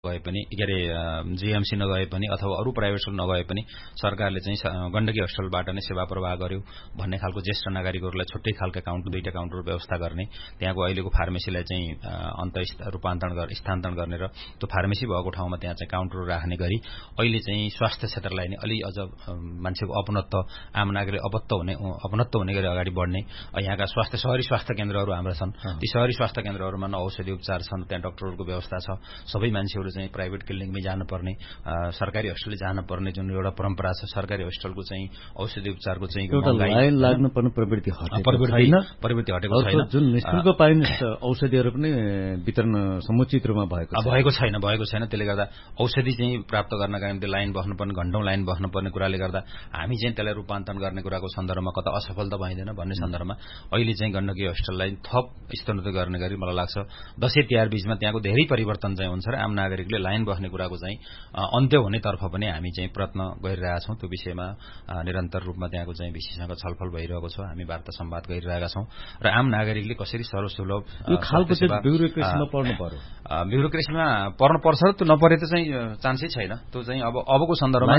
गए पनि के अरे जीएमसी नगए पनि अथवा अरू प्राइभेट स्कुल नगए पनि सरकारले चाहिँ गण्डकी हस्पिटलबाट नै सेवा प्रवाह गर्यो भन्ने खालको ज्येष्ठ नागरिकहरूलाई छुट्टै खालका दुईटा काउन्टर व्यवस्था गर्ने, त्यहाँको अहिलेको फार्मेसीलाई चाहिँ स्थानान्तरण गर्ने र त्यो फार्मेसी भएको ठाउँमा त्यहाँ चाहिँ काउन्टर राख्ने गरी अहिले चाहिँ स्वास्थ्य क्षेत्रलाई नै अलि अझ मान्छेको अपनत्व, आम नागरिक अपनत्व हुने गरी अगाडि बढ्ने। यहाँका शहरी स्वास्थ्य केन्द्रहरू हाम्रा छन्, ती शहरी स्वास्थ्य केन्द्रहरूमा न औषधि उपचार छन्, त्यहाँ डाक्टरहरूको व्यवस्था छ, सबै मान्छेहरू चाहिँ प्राइभेट क्लिनिकमै जानुपर्ने, सरकारी हस्पिटलले जानुपर्ने जुन एउटा परम्परा छ, सरकारी हस्पिटलको चाहिँ औषधि उपचारको चाहिँ लाइन लाग्नुपर्ने प्रवृत्ति हटेको छैन। जुन निःशुल्क पाइने औषधिहरू पनि वितरण समुचित रूपमा भएको छैन। त्यसले गर्दा औषधि चाहिँ प्राप्त गर्नका निम्ति लाइन बस्नुपर्ने, घण्टौं लाइन बस्नुपर्ने कुराले गर्दा हामी चाहिँ त्यसलाई रूपान्तरण गर्ने कुराको सन्दर्भमा कता असफलता भइँदैन भन्ने सन्दर्भमा अहिले चाहिँ गण्डकी हस्पिटललाई थप स्तरोन्नति गर्ने गरी मलाई लाग्छ दशैं तिहार बीचमा त्यहाँको धेरै परिवर्तन चाहिँ हुन्छ र आम नागरिकले लाइन बस्ने कुराको चाहिँ अन्त्य हुनेतर्फ पनि हामी चाहिँ प्रयत्न गरिरहेका छौं। त्यो विषयमा निरन्तर रूपमा त्यहाँको चाहिँ भिसीसँग छलफल भइरहेको छ, हामी वार्ता संवाद गरिरहेका छौं र आम नागरिकले कसरी सर्वसुलभ यो खालको चाहिँ ब्युरोक्रेसीमा पर्नु पर्यो, ब्युरोक्रेसीमा पर्न पर्छ र त्यो नपरे त चाहिँ चान्सै छैन। त्यो चाहिँ अबको सन्दर्भमा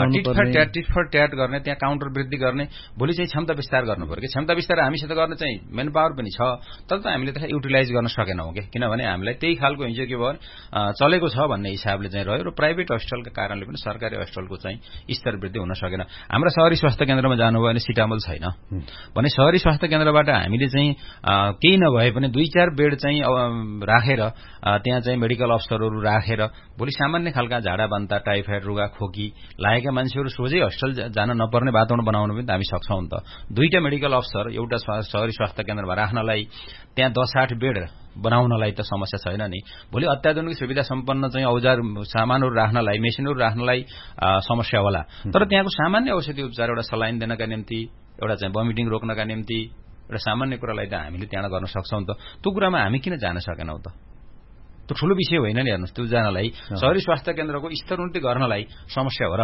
टिट फर ट्याट गर्ने, त्यहाँ काउन्टर वृद्धि गर्ने, भोलि चाहिँ क्षमता विस्तार गर्नु पर्यो कि क्षमता विस्तार हामीसित गर्न चाहिँ मेन पावर पनि छ, तर त हामीले त्यसलाई युटिलाइज गर्न सकेनौं के, किनभने हामीलाई त्यही खालको हिजो के भयो चलेको छ भन्ने हिसाबले चाहिँ रह्यो र प्राइभेट हस्पिटलका कारणले पनि सरकारी हस्पिटलको चाहिँ स्तर वृद्धि हुन सकेन। हाम्रा शहरी स्वास्थ्य केन्द्रमा जानुभयो भने सिटामोल छैन भने शहरी स्वास्थ्य केन्द्रबाट हामीले चाहिँ केही नभए पनि 2-4 बेड चाहिँ राखेर त्यहाँ चाहिँ मेडिकल अफसरहरू राखेर भोलि सामान्य खालका झाडा बान्ता, टाइफाइड, रुगा, खोकी लागेका मान्छेहरू सोझै हस्पिटल जान नपर्ने वातावरण बनाउन पनि हामी सक्छौं नि त। 2टा मेडिकल अफसर एउटा शहरी स्वास्थ्य केन्द्रमा राख्नलाई त्यहाँ 10-8 बेड बनाउनलाई त समस्या छैन नि। भोलि अत्याधुनिक सुविधा सम्पन्न चाहिँ औजार सामानहरू राख्नलाई, मेसिनहरू राख्नलाई समस्या होला, तर त्यहाँको सामान्य औषधि उपचार, एउटा सलाइन दिनका निम्ति, एउटा चाहिँ भमिटिङ रोक्नका निम्ति एउटा सामान्य कुरालाई त हामीले त्यहाँ गर्न सक्छौं त। त्यो कुरामा हामी किन जान सकेनौं त? त्यो ठूलो विषय होइन नि। हेर्नुस्, त्यो जानलाई शहरी स्वास्थ्य केन्द्रको स्तरोन्नति गर्नलाई समस्या हो र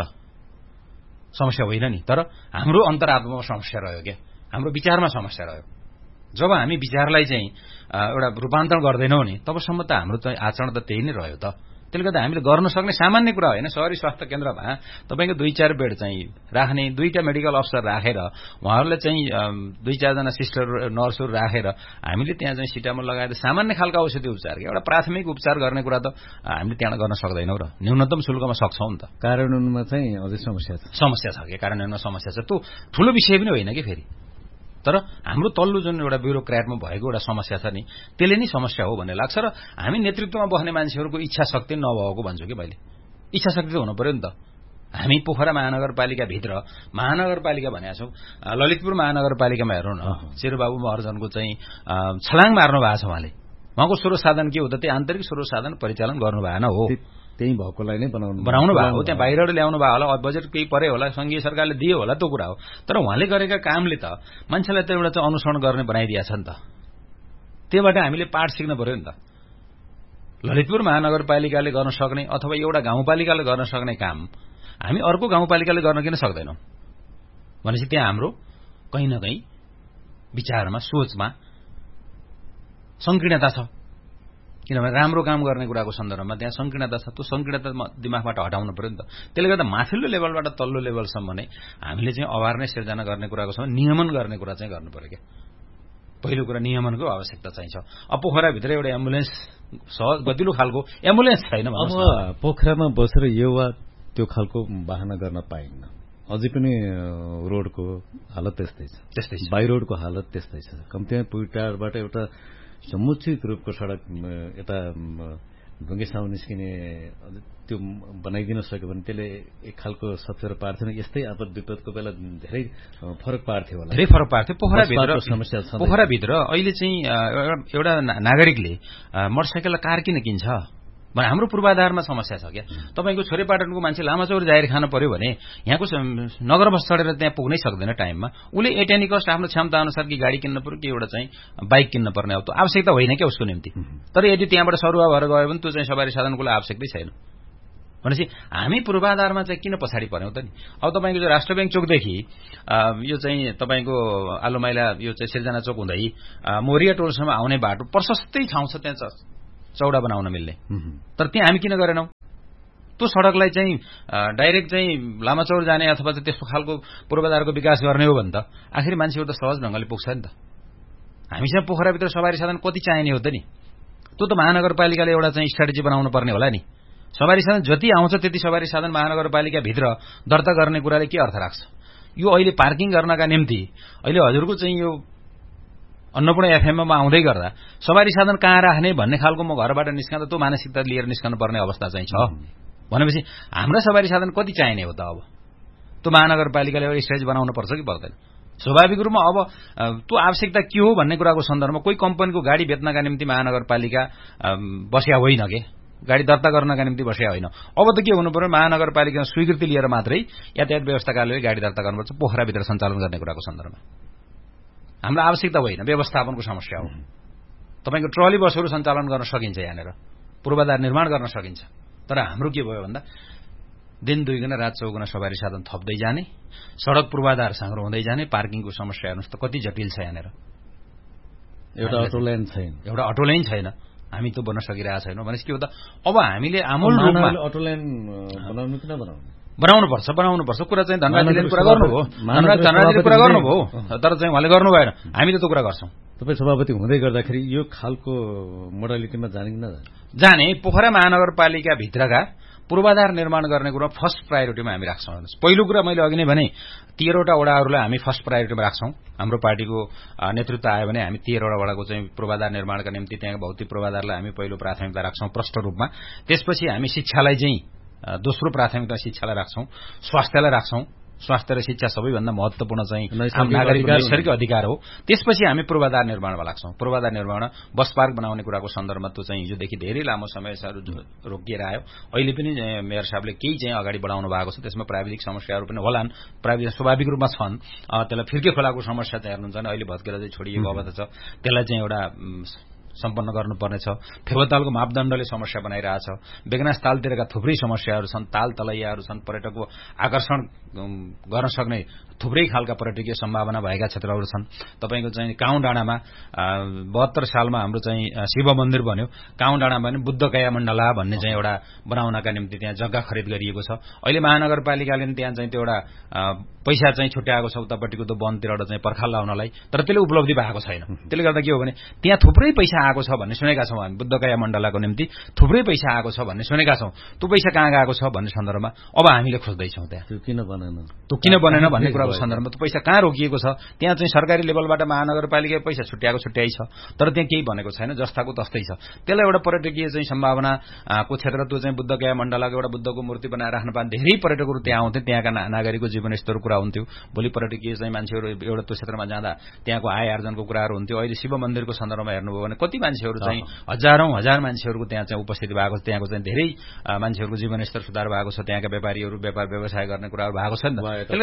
समस्या होइन नि, तर हाम्रो अन्तरात्मामा समस्या रह्यो क्या, हाम्रो विचारमा समस्या रह्यो। जब हामी विचारलाई चाहिँ एउटा रूपान्तरण गर्दैनौं नि तबसम्म त हाम्रो चाहिँ आचरण त त्यही नै रह्यो त। त्यसले गर्दा हामीले गर्न सक्ने सामान्य कुरा होइन, शहरी स्वास्थ्य केन्द्रमा तपाईको 2-4 बेड चाहिँ राख्ने, 2टा मेडिकल अफसर राखेर उहाँहरूले चाहिँ 2-4 जना सिस्टर नर्सहरू राखेर हामीले त्यहाँ चाहिँ सिटामोल लगाएर सामान्य खालका औषधि उपचार, एउटा प्राथमिक उपचार गर्ने कुरा त हामीले त्यहाँ गर्न सक्दैनौं र न्यूनतम शुल्कमा सक्छौं नि त। कार्यान्वयनमा चाहिँ अझै समस्या छ कि कार्यान्वयनमा समस्या छ, त्यो ठूलो विषय पनि होइन कि फेरि, तर हाम्रो तल्लो जुन एउटा ब्युरोक्र्याटमा भएको एउटा समस्या छ नि त्यसले नै समस्या हो भन्ने लाग्छ। र हामी नेतृत्वमा बस्ने मान्छेहरूको इच्छा शक्ति नभएको भन्छु कि मैले, इच्छा शक्ति त हुनु पर्यो नि त। हामी पोखरा महानगरपालिका भित्र महानगरपालिका भनेका छौं, ललितपुर महानगरपालिकामा हेर्नु न, शेरबाबु महर्जनको चाहिँ छलाङ मार्नु भएको छ उहाँले। उहाँको स्रोत साधन के हो त? त्यो आन्तरिक स्रोत साधन परिचालन गर्नु भएन हो, त्यही भएकोलाई नै बनाउनु भएको हो। त्यहाँ बाहिरबाट ल्याउनु भयो होला, बजेट केही परे होला, संघीय सरकारले दियो होला, त्यो कुरा हो। तर उहाँले गरेका कामले त मान्छेलाई त एउटा चाहिँ अनुसरण गर्ने बनाइदिएछ नि त। त्यहीबाट हामीले पाठ सिक्न पर्यो नि त। ललितपुर महानगरपालिकाले गर्न सक्ने अथवा एउटा गाउँपालिकाले गर्न सक्ने काम हामी अर्को गाउँपालिकाले गर्न किन सक्दैनौं भनेपछि त्यहाँ हाम्रो कहीँ न कहीँ विचारमा, सोचमा संकीर्णता छ। किनभने राम्रो काम गर्ने कुराको सन्दर्भमा त्यहाँ संकीर्णता छ, त्यो संकीर्णता दिमागबाट हटाउनु पर्यो नि त। त्यसले गर्दा माथिल्लो लेभलबाट तल्लो लेभलसम्म नै हामीले चाहिँ अवेरनेस सिर्जना गर्ने कुराको छ, नियमन गर्ने कुरा चाहिँ गर्नु पर्यो क्या। पहिलो कुरा नियमनको आवश्यकता चाहिन्छ। अब पोखराभित्र एउटा एम्बुलेन्स सहज गतिलो खालको एम्बुलेन्स छैन, अब पोखरामा बसेर यो वा त्यो खालको वाहना गर्न पाइन्न। अझै पनि रोडको हालत त्यस्तै छ, बाई रोडको हालत त्यस्तै छ। कम्तीमा पुइटारबाट एउटा समुचित रूपको सड़क यता ढुङ्गेसाउँ निस्किने त्यो बनाइदिन सक्यो भने त्यसले एक खालको सफेर पार्थेन। यस्तै आपद विपदको बेला धेरै फरक पार्थ्यो होला, धेरै फरक पार्थ्यो। पोखराभित्र अहिले चाहिँ एउटा नागरिकले मोटरसाइकल कार किन किन्छ भने हाम्रो पूर्वाधारमा समस्या छ क्या। तपाईको छोरेपाटनको मान्छे लामाचौर जाहेर खान पर्यो भने यहाँको नगर बस चढेर त्यहाँ पुग्नै सक्दैन टाइममा। उसले एटेनी कस्ट आफ्नो क्षमता अनुसार कि गाडी किन्न पर्यो कि एउटा चाहिँ बाइक किन्न पर्ने हो, त्यो आवश्यकता होइन क्या उसको निम्ति। तर यदि त्यहाँबाट सरुवा भएर गयो भने त्यो चाहिँ सवारी साधनको लागि आवश्यकै छैन भनेपछि हामी पूर्वाधारमा चाहिँ किन पछाडि पर्यौं त नि। अब तपाईको जो राष्ट्र बैंक चोकदेखि यो चाहिँ तपाईको आलुमाइला यो चाहिँ सिर्जना चोक हुँदै मोरिया टोलसम्म आउने बाटो प्रशस्तै ठाउँ छ, त्यहाँ चौडा बनाउन मिल्ने। तर त्यहाँ हामी किन गरेनौं? त्यो सडकलाई चाहिँ डाइरेक्ट चाहिँ लामाचौर जाने अथवा चाहिँ त्यस्तो खालको पूर्वाधारको विकास गर्ने हो भने त आखिर मान्छेहरू त सहज ढंगले पुग्छ नि त। हामीसँग पोखराभित्र सवारी साधन कति चाहिने हो त नि? त्यो त महानगरपालिकाले एउटा चाहिँ स्ट्र्याटेजी बनाउनु पर्ने होला नि। सवारी साधन जति आउँछ त्यति सवारी साधन महानगरपालिका भित्र दर्ता गर्ने कुराले के अर्थ राख्छ? यो अहिले पार्किङ गर्नका निम्ति अहिले हजुरको चाहिँ यो अन्नपूर्ण एफएममा आउँदै गर्दा सवारी साधन कहाँ राख्ने भन्ने खालको म घरबाट निस्कँदा त्यो मानसिकता लिएर निस्कनु पर्ने अवस्था चाहिँ छ। भनेपछि हाम्रा सवारी साधन कति चाहिने हो त? अब त्यो महानगरपालिकाले एउटा स्ट्रेटेजी बनाउनु पर्छ कि पर्दैन? स्वाभाविक रूपमा अब त्यो आवश्यकता के हो भन्ने कुराको सन्दर्भमा कोही कम्पनीको गाडी बेच्नका निम्ति महानगरपालिका बस्या होइन के, गाडी दर्ता गर्नका निम्ति बस्या होइन। अब त के हुनु पर्यो? महानगरपालिकामा स्वीकृति लिएर मात्रै यातायात व्यवस्था कार्यालयले गाडी दर्ता गर्नुपर्छ पोखराभित्र सञ्चालन गर्ने कुराको सन्दर्भमा। हाम्रो आवश्यकता होइन, व्यवस्थापनको समस्या हो। तपाईको ट्रली बसहरू सञ्चालन गर्न सकिन्छ, यहाँनिर पूर्वाधार निर्माण गर्न सकिन्छ। तर हाम्रो के भयो भन्दा दिन 2 गुणा रात 4 गुणा सवारी साधन थप्दै जाने, सडक पूर्वाधार साँग्रो हुँदै जाने, पार्किङको समस्या हेर्नुस् त कति जटिल छ। यहाँनिर एउटा अटो लाइन छैन। हामी त्यो बन्न सकिरहेका छैनौँ। भनेपछि के हो त? अब हामीले आमूल रूपमा अटो लाइन बनाउनु किन बनाउनुपर्छ कुरा चाहिँ धनराजले कुरा गर्नुभयो, धनराजले कुरा गर्नुभयो, तर चाहिँ उहाँले गर्नु भएन। हामीले त्यो कुरा गर्छौं। तपाईँ सभापति हुँदै गर्दाखेरि यो खालको मोडालिटीमा जाने कि नजाने? जाने। पोखरा महानगरपालिका भित्रका पूर्वाधार निर्माण गर्ने कुरा फर्स्ट प्रायोरिटीमा हामी राख्छौँ। पहिलो कुरा मैले अघि नै भने 13वटा वडाहरूलाई हामी फर्स्ट प्रायोरिटीमा राख्छौं। हाम्रो पार्टीको नेतृत्व आयो भने हामी 13वटा वडाको चाहिँ पूर्वाधार निर्माणका निम्ति त्यहाँ भौतिक पूर्वाधारलाई हामी पहिलो प्राथमिकता राख्छौं प्रष्ट रूपमा। त्यसपछि हामी शिक्षालाई चाहिँ दोस्रो प्राथमिकता शिक्षालाई राख्छौं, स्वास्थ्यलाई राख्छौं। स्वास्थ्य र शिक्षा सबैभन्दा महत्वपूर्ण चाहिँ नागरिकको नैसर्गिक अधिकार हो। त्यसपछि हामी पूर्वाधार निर्माणमा लाग्छौं। पूर्वाधार निर्माण बस पार्क बनाउने कुराको सन्दर्भमा त्यो चाहिँ हिजोदेखि धेरै लामो समयसम्म रोकिएर आयो। अहिले पनि मेयर साहबले केही चाहिँ अगाडि बढाउनु भएको छ। त्यसमा प्राविधिक समस्याहरू पनि होलान्, प्राविधिक स्वाभाविक रूपमा छन्। त्यसलाई फिर्के खोलाको समस्या चाहिँ हेर्नुहुन्छ भने अहिले भत्केर चाहिँ छोडिएको अवस्था छ। त्यसलाई चाहिँ एउटा सम्पन्न गर्नुपर्ने छ। फेवातालको मापदण्डले समस्या बनाइरहेछ। बेगनास तालतिरका थुप्रै समस्याहरू छन्, ताल तलैयाहरू छन्, पर्यटकको आकर्षण गर्न सक्ने थुप्रै खालका पर्यटकीय सम्भावना भएका क्षेत्रहरू छन्। तपाईको चाहिँ काउँ डाँडामा 72 सालमा हाम्रो चाहिँ शिव मन्दिर बन्यो। काउँ डाँडामा पनि बुद्धगया मण्डला भन्ने चाहिँ एउटा बनाउनका निम्ति त्यहाँ जग्गा खरिद गरिएको छ। अहिले महानगरपालिकाले त्यहाँ चाहिँ त्यो एउटा पैसा चाहिँ छुट्याएको छ उतापट्टिको त्यो वनतिरबाट चाहिँ पर्खाल लाउनलाई, तर त्यसले उपलब्धि भएको छैन। त्यसले गर्दा के हो भने त्यहाँ थुप्रै पैसा आएको छ भन्ने सुनेका छौं हामी। बुद्धगया मण्डलाको निम्ति थुप्रै पैसा आएको छ भन्ने सुनेका छौं। त्यो पैसा कहाँ गएको छ भन्ने सन्दर्भमा अब हामीले खोज्दै छौं। त्यहाँ त्यो किन बनेन भन्ने कुराको सन्दर्भमा त्यो पैसा कहाँ रोकिएको छ। त्यहाँ चाहिँ सरकारी लेभलबाट महानगरपालिकाले पैसा छुट्याएको छुट्याइ छ, तर त्यहाँ केही बनेको छैन, जस्ताको तस्तै छ। त्यसलाई एउटा पर्यटकीय चाहिँ सम्भावनाको क्षेत्र त्यो चाहिँ बुद्धगया मण्डलाको एउटा बुद्धको मूर्ति बनाएर राख्न पाए धेरै पर्यटकहरू त्यहाँ आउँथे। त्यहाँका नागरिकको जीवनस्तर कुरा हुन्थ्यो। भोलि पर्यटकीय चाहिँ मान्छेहरू एउटा त्यो क्षेत्रमा जाँदा त्यहाँको आय आर्जनको कुराहरू हुन्थ्यो। अहिले शिव मन्दिरको सन्दर्भमा हेर्नुभयो भने कति मान्छेहरू चाहिँ हजार मान्छेहरूको त्यहाँ चाहिँ उपस्थिति भएको छ। त्यहाँको चाहिँ धेरै मान्छेहरूको जीवनस्तर सुधार भएको छ। त्यहाँका व्यापारीहरू व्यापार व्यवसाय गर्ने कुराहरू भएको छ नि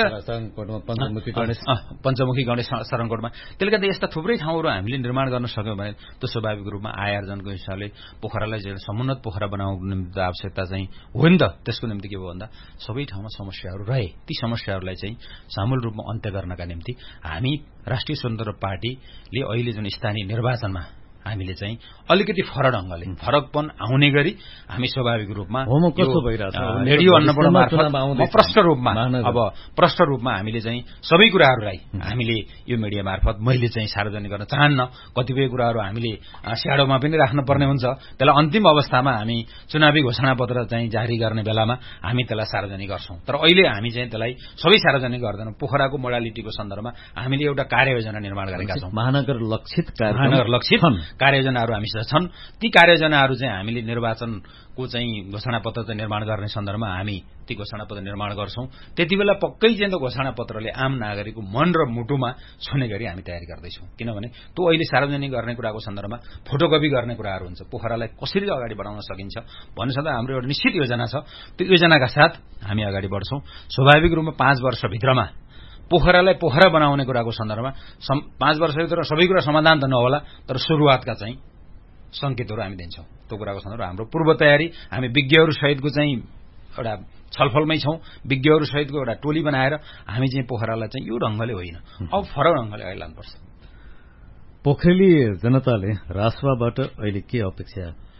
त। पञ्चमुखी गणेश सरङकोटमा। त्यसले गर्दा यस्ता थुप्रै ठाउँहरू हामीले निर्माण गर्न सक्यौं भने त्यो स्वाभाविक रूपमा आय आर्जनको हिसाबले पोखरालाई समुन्नत पोखरा बनाउनको निम्ति आवश्यकता चाहिँ हो नि त। त्यसको निम्ति के भयो भन्दा सबै ठाउँमा समस्याहरू रहे। ती समस्याहरूलाई चाहिँ सामूल रूपमा अन्त्य गर्नका निम्ति हामी राष्ट्रिय स्वतन्त्र पार्टीले अहिले जुन स्थानीय निर्वाचनमा हामीले चाहिँ अलिकति फरक ढंगले फरकपन आउने गरी हामी स्वाभाविक रूपमा रेडियो अन्नपूर्ण मार्फत प्रष्ट रूपमा हामीले चाहिँ सबै कुराहरूलाई हामीले यो मिडिया मार्फत मैले चाहिँ सार्वजनिक गर्न चाहन्न। कतिपय कुराहरू हामीले स्याडोमा पनि राख्नुपर्ने हुन्छ। त्यसलाई अन्तिम अवस्थामा हामी चुनावी घोषणापत्र चाहिँ जारी गर्ने बेलामा हामी त्यसलाई सार्वजनिक गर्छौं। तर अहिले हामी चाहिँ त्यसलाई सबै सार्वजनिक गर्दैनौं। पोखराको मोडालिटीको सन्दर्भमा हामीले एउटा कार्ययोजना निर्माण गरेका छौं। महानगर लक्षित कार्ययोजनाहरू हामीसित छन्। ती कार्ययोजनाहरू चाहिँ हामीले निर्वाचनको चाहिँ घोषणापत्र चाहिँ निर्माण गर्ने सन्दर्भमा हामी ती घोषणापत्र निर्माण गर्छौं। त्यति बेला पक्कै चाहिँ त्यो घोषणापत्रले आम नागरिकको मन र मुटुमा छुने गरी हामी तयारी गर्दैछौं। किनभने त्यो अहिले सार्वजनिक गर्ने कुराको सन्दर्भमा फोटोकपी गर्ने कुराहरू हुन्छ। पोखरालाई कसरी अगाडि बढाउन सकिन्छ भन्ने सदा हाम्रो एउटा निश्चित योजना छ। त्यो योजनाका साथ हामी अगाडि बढ्छौं। स्वाभाविक रूपमा 5 वर्षभित्रमा पोखरालाई पोखरा बनाउने कुराको सन्दर्भमा 5 वर्षभित्र सबै कुरा समाधान त नहोला, तर सुरुवातका चाहिँ संकेतहरू हामी दिन्छौं। त्यो कुराको सन्दर्भमा हाम्रो पूर्व तयारी हामी विज्ञहरू सहितको चाहिँ एउटा छलफलमै छौं। विज्ञहरू सहितको एउटा टोली बनाएर हामी चाहिँ पोखरालाई चाहिँ यो ढंगले होइन, अब फरक ढंगले अगाडि लानुपर्छ। पोखरेली जनताले रासपाबाट अहिले के अपेक्षा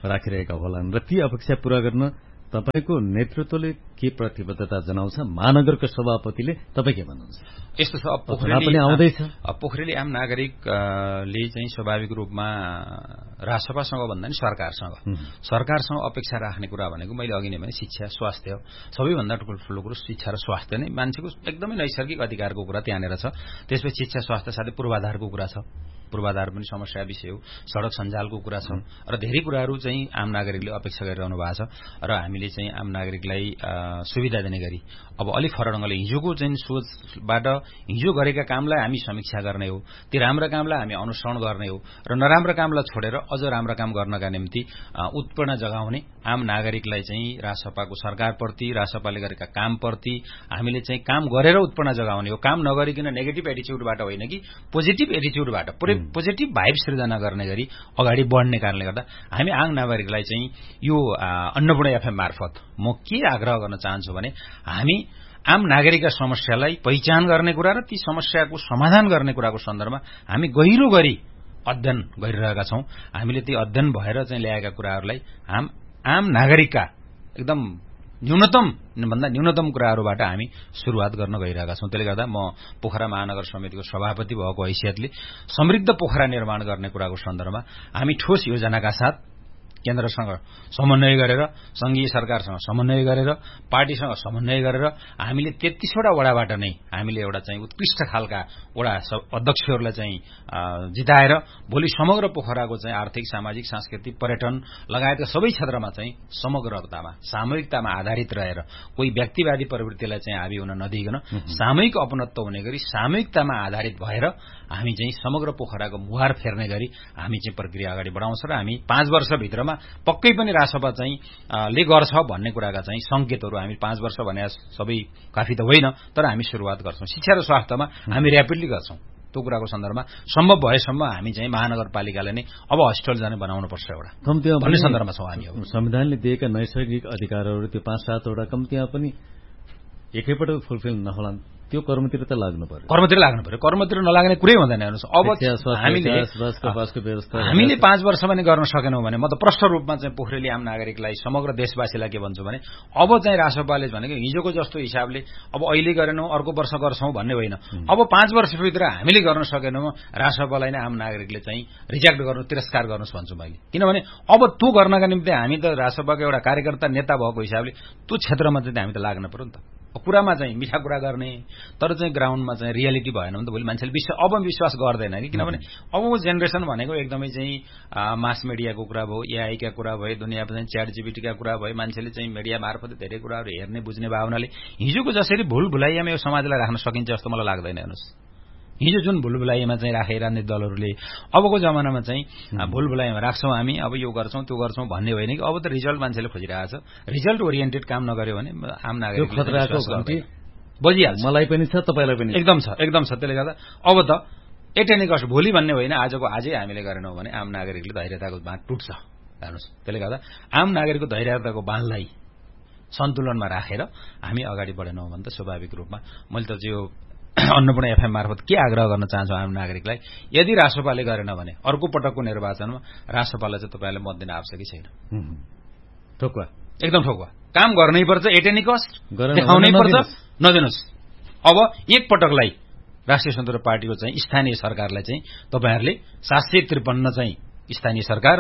राखिरहेका होलान् र ती अपेक्षा पूरा गर्न तपाईको नेतृत्वले के प्रतिबद्धता जनाउँछ? महानगरको सभापतिले तपाईँ के भन्नुहुन्छ? यस्तो छ, पोखरेली आम नागरिकले चाहिँ स्वाभाविक रूपमा राजसभासँग भन्दा नि सरकारसँग अपेक्षा राख्ने कुरा भनेको मैले अघि नै भने शिक्षा, स्वास्थ्य, सबैभन्दा ठूलो कुरो शिक्षा र स्वास्थ्य नै मान्छेको एकदमै नैसर्गिक अधिकारको कुरा त्यहाँनिर छ। त्यसपछि शिक्षा, स्वास्थ्य साथै पूर्वाधारको कुरा छ। पूर्वाधार पनि समस्या विषय हो, सड़क सञ्जालको कुरा छ र धेरै कुराहरू चाहिँ आम नागरिकले अपेक्षा गरिरहनु भएको छ र हामीले चाहिँ आम नागरिकलाई सुविधा दिने गरी अब अलिक फरक ढंगले हिजोको चाहिँ सोचबाट हिजो गरेका कामलाई हामी समीक्षा गर्ने हो, ती राम्रा कामलाई हामी अनुसरण गर्ने हो र नराम्रा कामलाई छोडेर अझ राम्रो काम गर्नका निम्ति उत्प्रेरणा जगाउने आम नागरिकलाई चाहिँ राजसभाको सरकारप्रति, राजसभाले गरेका कामप्रति हामीले चाहिँ काम गरेर उत्प्रेरणा जगाउने हो। काम नगरिकन नेगेटिभ एटिच्युडबाट होइन कि पोजिटिभ एटिच्युडबाट पोजिटिभ भाइब सृजना गर्ने गरी अगाडि बढ्ने कारणले गर्दा हामी आम नागरिकलाई चाहिँ यो अन्नपूर्ण एफएम मार्फत म के आग्रह गर्न चाहन्छु भने हामी आम नागरिकका समस्यालाई पहिचान गर्ने कुरा र ती समस्याको समाधान गर्ने कुराको सन्दर्भमा हामी गहिरो गरी अध्ययन गरिरहेका छौं। हामीले ती अध्ययन भएर चाहिँ ल्याएका कुराहरूलाई आम नागरिकका एकदम न्यूनतम कुराहरूबाट हामी शुरूआत गर्न गइरहेका छौं। त्यसले गर्दा म पोखरा महानगर समितिको सभापति भएको हैसियतले समृद्ध पोखरा निर्माण गर्ने कुराको सन्दर्भमा हामी ठोस योजनाका साथ केन्द्रसँग समन्वय गरेर, संघीय सरकारसँग समन्वय गरेर, पार्टीसँग समन्वय गरेर हामीले 33वटा वडाबाट नै हामीले एउटा चाहिँ उत्कृष्ट खालका वडा अध्यक्षहरूलाई चाहिँ जिताएर भोलि समग्र पोखराको चाहिँ आर्थिक, सामाजिक, सांस्कृतिक, पर्यटन लगायतका सबै क्षेत्रमा चाहिँ समग्रतामा, सामूहिकतामा आधारित रहेर कोही व्यक्तिवादी प्रवृत्तिलाई चाहिँ हावी हुन नदिइकन सामूहिक अपनत्व हुने गरी सामूहिकतामा आधारित भएर हामी चाहिँ समग्र पोखराको मुहार फेर्ने गरी हामी चाहिँ प्रक्रिया अगाडि बढाउँछ र हामी 5 वर्षभित्रमा पक्कै पनि राजसभा चाहिँ ले गर्छ भन्ने कुराका चाहिँ संकेतहरू हामी 5 वर्ष भने सबै काफी त होइन, तर हामी शुरूआत गर्छौं। शिक्षा र स्वास्थ्यमा हामी र्यापिडली गर्छौं। त्यो कुराको सन्दर्भमा सम्भव भएसम्म हामी चाहिँ महानगरपालिकाले नै अब हस्पिटल जाने बनाउनु पर्छ एउटा भन्ने सन्दर्भमा छौं हामी। अब संविधानले दिएका नैसर्गिक अधिकारहरू त्यो 5-7 वटा कम्तीमा पनि एकैपटक फुलफिल नहोलान्, त्यो कर्मतिर त लाग्नु पर्यो। कर्मतिर नलाग्ने कुरै हुँदैन। हेर्नुस्, अब हामीले 5 वर्ष पनि गर्न सकेनौं भने म त प्रष्ट रूपमा चाहिँ पोखरेली आम नागरिकलाई, समग्र देशवासीलाई के भन्छु भने अब चाहिँ राजसभाले भनेको हिजोको जस्तो हिसाबले अब अहिले गरेनौं अर्को वर्ष गर्छौं भन्ने होइन। अब 5 वर्षभित्र हामीले गर्न सकेनौं राजसभालाई नै आम नागरिकले चाहिँ रिजेक्ट गर्नु, तिरस्कार गर्नुस् भन्छु मैले। किनभने अब त्यो गर्नका निम्ति हामी त राजसभाको एउटा कार्यकर्ता, नेता भएको हिसाबले त्यो क्षेत्रमा चाहिँ हामी त लाग्न पर्यो नि त। कुरामा चाहिँ मिठा कुरा गर्ने, तर चाहिँ ग्राउन्डमा चाहिँ रियालिटी भएन भने त भोलि मान्छेले विश्वास गर्दैन कि। किनभने अबको जेनेरेसन भनेको एकदमै चाहिँ मास मिडियाको कुरा भयो, एआईका कुरा भयो, दुनियाँमा चाहिँ च्याट जीपीटीका कुरा भयो, मान्छेले चाहिँ मिडिया मार्फत धेरै कुराहरू हेर्ने बुझ्ने भावनाले हिजोको जसरी भूल भुलाइयामा यो समाजलाई राख्न सकिन्छ जस्तो मलाई लाग्दैन। हेर्नुस्, हिजो जुन भूलभुलाइमा चाहिँ राखे राजनीतिक दलहरूले अबको जमानामा चाहिँ भूलभुलाइमा राख्छौं हामी, अब यो गर्छौं त्यो गर्छौं भन्ने होइन कि। अब त रिजल्ट मान्छेले खोजिरहेछ, रिजल्ट ओरिएन्टेड काम नगर्यो भने आम नागरिकले बजिहाल्छ। मलाई पनि छ, तपाईलाई पनि एकदम छ। त्यसले गर्दा अब त एटेनी कस्ट भोलि भन्ने होइन, आजको आजै हामीले गरेनौं भने आम नागरिकले धैर्यताको बाँध टुट्छ। हेर्नुस्, त्यसले गर्दा आम नागरिकको धैर्यताको बाँधलाई सन्तुलनमा राखेर हामी अगाडि बढेनौं भने त स्वाभाविक रूपमा मैले त जो अन्नपूर्ण एफएम मार्फत के आग्रह गर्न चाहन्छु आम नागरिकलाई, यदि राजसभाले गरेन भने अर्को पटकको निर्वाचनमा राजसभालाई चाहिँ तपाईले मत दिन आवश्यकै छैन। ठोकुवा, एकदम ठोकुवा काम गर्नै पर्छ, एटेनी कस्ट देखाउनै पर्छ, नदिनुस्। अब एक पटकलाई राष्ट्रिय स्वतन्त्र पार्टीको चाहिँ स्थानीय सरकारलाई चाहिँ तपाईहरुले 753 चाहिँ स्थानीय सरकार,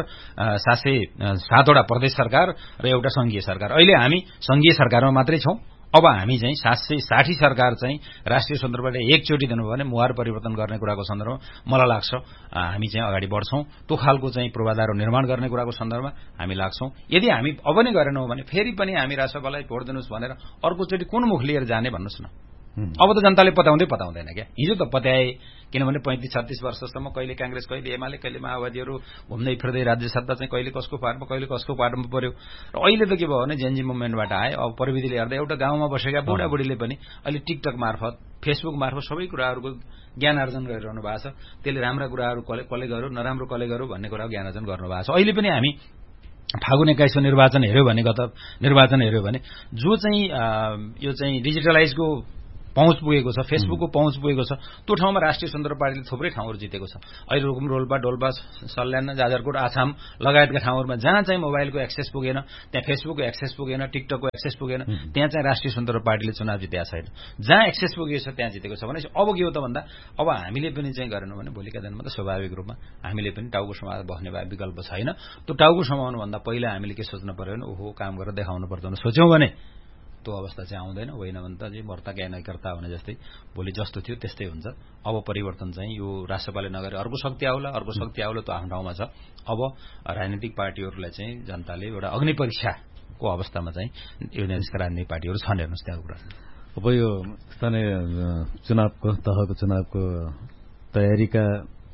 707वटा प्रदेश सरकार र एउटा संघीय सरकार, अहिले हामी संघीय सरकारमा मात्रै छौं। अब हामी चाहिँ 760 सरकार चाहिँ राष्ट्रिय स्वतन्त्रबाट एकचोटि दिनुभयो भने मुहार परिवर्तन गर्ने कुराको सन्दर्भमा मलाई लाग्छ हामी चाहिँ अगाडि बढ्छौं। त्यो खालको चाहिँ पूर्वाधार निर्माण गर्ने कुराको सन्दर्भमा हामी लाग्छौं। यदि हामी अब नै गरेनौं भने फेरि पनि हामी राजसभालाई भोट दिनुस् भनेर अर्कोचोटि कुन मुख लिएर जाने भन्नुस् न। अब त जनताले पताउँदैन क्या। हिजो त पत्याए, किनभने 35-36 वर्षसम्म कहिले कांग्रेस, कहिले एमाले, कहिले माओवादीहरू घुम्दै फिर्दै राज्य सत्ता चाहिँ कहिले कसको पार्टमा, कहिले कसको पार्टमा पर्यो। र अहिले त के भयो भने जेएनजी मुभमेन्टबाट आए, अब प्रविधिले हेर्दा एउटा गाउँमा बसेका बुढाबुढीले पनि अहिले टिकटक मार्फत, फेसबुक मार्फत सबै कुराहरूको ज्ञान आर्जन गरिरहनु भएको छ। त्यसले राम्रा कुराहरू कसले गर्यो, नराम्रो कसले गर्यो भन्ने कुरा ज्ञान आर्जन गर्नु भएको छ। अहिले पनि हामी फागुन 21 निर्वाचन हेर्यो भने, गत निर्वाचन हेर्यो भने जो चाहिँ यो चाहिँ डिजिटलाइजको पहुँच पुगेको छ, फेसबुकको पहुँच पुगेको छ, त्यो ठाउँमा राष्ट्रिय स्वतन्त्र पार्टीले थुप्रै ठाउँहरू जितेको छ। अहिले रुकुम, रोल्पा, डोल्पा, सल्यान, जाजरकोट, आसाम लगायतका ठाउँहरूमा जहाँ चाहिँ मोबाइलको एक्सेस पुगेन, त्यहाँ फेसबुकको एक्सेस पुगेन, टिकटकको एक्सेस पुगेन, त्यहाँ चाहिँ राष्ट्रिय स्वतन्त्र पार्टीले चुनाव जितेको छैन। जहाँ एक्सेस पुगेको छ त्यहाँ जितेको छ भनेपछि अब के हो त भन्दा अब हामीले पनि चाहिँ गरेनौँ भने भोलिका दिनमा त स्वाभाविक रूपमा हामीले पनि टाउको समाएर बस्ने विकल्प छैन। त्यो टाउको समाउनुभन्दा पहिला हामीले के सोच्नु पर्यो भने ओहो काम गरेर देखाउनु पर्छ भने सोच्यौँ भने त्यो अवस्था चाहिँ आउँदैन। होइन भने त मर्ता क्या नैकर्ता भने जस्तै भोलि जस्तो थियो त्यस्तै हुन्छ। अब परिवर्तन चाहिँ यो राष्ट्रपाले नगरे अर्को शक्ति आउला, अर्को शक्ति आउला, त्यो आफ्नो ठाउँमा छ। अब राजनीतिक पार्टीहरूलाई चाहिँ जनताले एउटा अग्नि परीक्षाको अवस्थामा चाहिँ यो राजनीतिक पार्टीहरू छन्। हेर्नुहोस् त्यहाँको कुरा। अब यो स्थानीय चुनावको तहको चुनावको तयारीका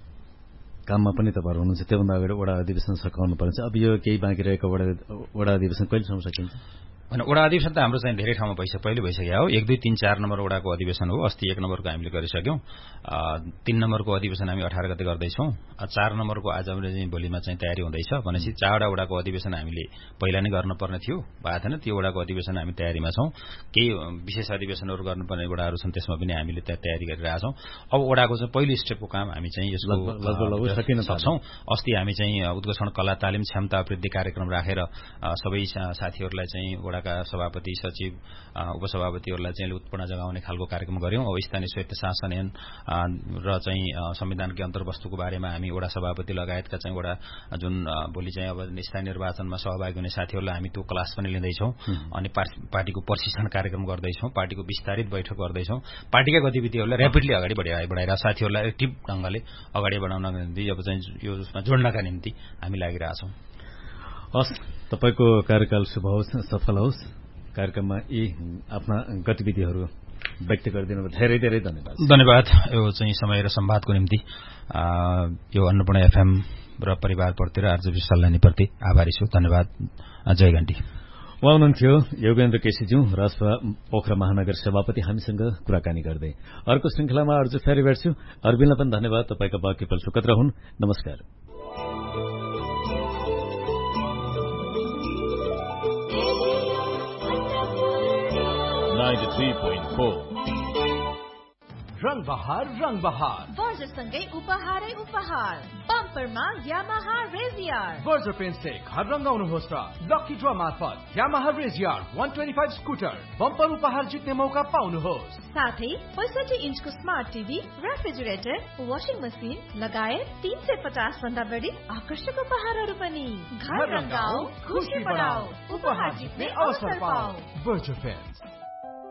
काममा पनि तपाईँहरू हुनुहुन्छ। त्योभन्दा अगाडि वडा अधिवेशन सकाउनु पर्छ। अब यो केही बाँकी रहेको वडा अधिवेशन कहिलेसम्म सकिन्छ? होइन, वडा अधिवेशन त हाम्रो चाहिँ धेरै ठाउँमा पहिले भइसक्यो हो। 1, 2, 3, 4 नम्बर वडाको अधिवेशन हो। अस्ति 1 नम्बरको हामीले गरिसक्यौँ। 3 नम्बरको अधिवेशन हामी 18 गते गर्दैछौँ। 4 नम्बरको आज चाहिँ भोलिमा चाहिँ तयारी हुँदैछ। भनेपछि 4वटा वडाको अधिवेशन हामीले पहिला नै गर्नुपर्ने थियो, भएको थिएन। त्यो वडाको अधिवेशन हामी तयारीमा छौँ। केही विशेष अधिवेशनहरू गर्नुपर्ने वडाहरू छन्, त्यसमा पनि हामीले त्यहाँ तयारी गरिरहेका छौँ। अब वडाको चाहिँ पहिलो स्टेपको काम हामी चाहिँ यसको लगभग सकिन सक्छौँ। अस्ति हामी चाहिँ उद्घोषण कला तालिम क्षमता वृद्धि कार्यक्रम राखेर सबै साथीहरूलाई चाहिँ वडाका सभापति, सचिव, उपसभापतिहरूलाई चाहिँ उत्पन्न जगाउने खालको कार्यक्रम गर्यौं। अब स्थानीय स्वायत्त शासन ऐन र चाहिँ संविधानकै अन्तर्वस्तुको बारेमा हामी वडा सभापति लगायतका चाहिँ वडा जुन भोलि चाहिँ अब स्थानीय निर्वाचनमा सहभागी हुने साथीहरूलाई हामी त्यो क्लास पनि लिँदैछौँ। अनि पार्टीको प्रशिक्षण कार्यक्रम गर्दैछौँ, पार्टीको विस्तारित बैठक गर्दैछौँ। पार्टीका गतिविधिहरूलाई र्यापिडली अगाडि बढाएर साथीहरूलाई एक्टिभ ढंगले अगाडि बढाउनका निम्ति अब चाहिँ यो उसमा जोड्नका निम्ति हामी लागिरहेछौँ। हस्, तपाईको कार्यकाल शुभ होस्, सफल होस्। कार्यक्रममा यी आफ्ना गतिविधिहरू व्यक्त गरिदिनु धेरै धेरै धन्यवाद। धन्यवाद। यो चाहिँ समय र संवादको निम्ति यो अन्नपूर्ण एफएम र परिवारप्रति र आरजेपी सल्लानीप्रति आभारी छु। धन्यवाद। जय घण्टी। उहाँ हुनुहुन्थ्यो योगेन्द्र केसीज्यू, राजसभा पोखरा महानगर सभापति, हामीसँग कुराकानी गर्दै। अर्को श्रृंखलामा अर्जुन फेरि भेट्छु। अर्बिनलाई पनि धन्यवाद। तपाईँका बाँकी पल सुखद रहन्। नमस्कार। रंग बहार वर्जसँगै उपहारै उपहार। बम्परमा यामाहा रेजियर वर्जर पेन्टले घर रंगाउनुहोस् र लकी ड्र मार्फत यामाहा रेजियर 125 स्कुटर बम्पर उपहार जित्ने मौका पाउनुहोस्। साथै 65 इन्चको smart TV, refrigerator, washing machine लगायत 350 भन्दा बढी आकर्षक उपहारहरू पनि। घर रंगाऊ, खुशी बढाऊ, उपहार जित्ने अवसर पाऊ। वर्जर पेन्ट।